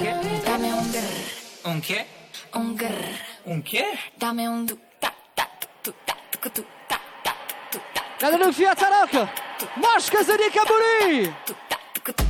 quê? Dame un grr. Um quê? Un grr. Um quê? Dame un du ta ta tu ta tu tu ta ta tu ta. Nada no fiat taroca. Moscas de Caburi. Tu